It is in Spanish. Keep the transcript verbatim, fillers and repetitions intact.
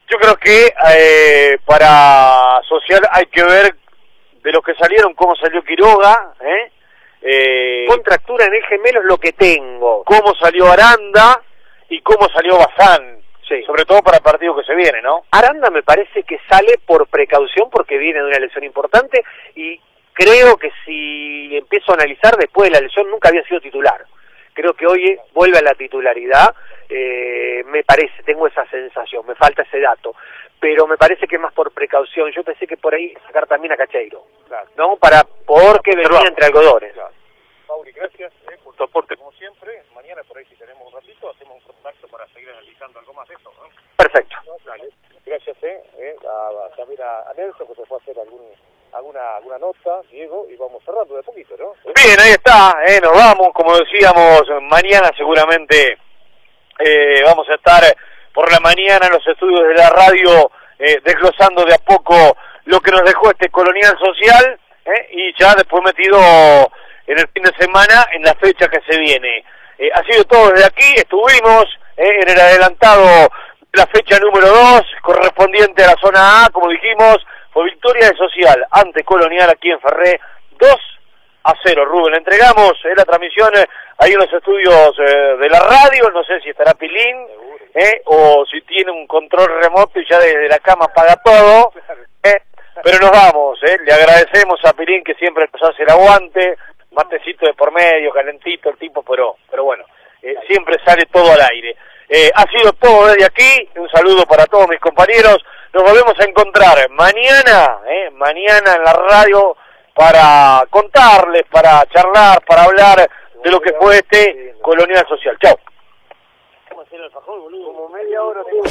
Yo creo que eh, para Social hay que ver de los que salieron, cómo salió Quiroga, ¿eh? Eh, Contractura en el gemelo es lo que tengo. cómo salió Aranda y cómo salió Bazán, Sí. sobre todo para el partido que se viene, ¿no? Aranda me parece que sale por precaución porque viene de una lesión importante y creo que si empiezo a analizar después de la lesión nunca había sido titular. Creo que hoy vuelve a la titularidad, eh, me parece, tengo esa sensación, me falta ese dato, pero me parece que es más por precaución. Yo pensé que por ahí sacar también a Cacheiro, Claro. ¿no? Para porque venía Observamos. entre algodones. Claro. Mauri, gracias eh, por tu aporte como siempre. Mañana por ahí si tenemos un ratito hacemos un contacto para seguir analizando algo más de esto, ¿no? Perfecto. Dale. Gracias eh, eh, a, a, también a, a Nelson que se fue a hacer algún, alguna, alguna nota, Diego, y vamos cerrando de poquito, ¿no? Bien, ahí está, eh, nos vamos, como decíamos, mañana seguramente eh, vamos a estar por la mañana en los estudios de la radio eh, desglosando de a poco lo que nos dejó este Colonial Social eh, y ya después metido en el fin de semana en la fecha que se viene. Eh, ha sido todo desde aquí, estuvimos eh, en el adelantado de la fecha número dos, correspondiente a la zona A, como dijimos, fue victoria de Social ante Colonial aquí en Ferré, dos a cero, Rubén. Le entregamos eh, la transmisión eh, ahí en los estudios eh, de la radio, no sé si estará Pilín, eh, o si tiene un control remoto y ya desde la cama paga todo, eh, pero nos vamos, eh, le agradecemos a Pilín que siempre nos hace el aguante, matecito de por medio, calentito el tipo, pero pero bueno, eh, siempre sale todo al aire. Eh, ha sido todo desde aquí, un saludo para todos mis compañeros, nos volvemos a encontrar mañana, eh, mañana en la radio para contarles, para charlar, para hablar de lo que fue este Colonial Social. Chao. Como media hora.